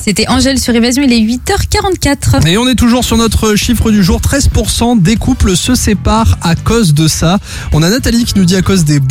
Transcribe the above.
C'était Angèle sur Évasion, il est 8h44. Et on est toujours sur notre chiffre du jour. 13% des couples se séparent à cause de ça. On a Nathalie qui nous dit à cause des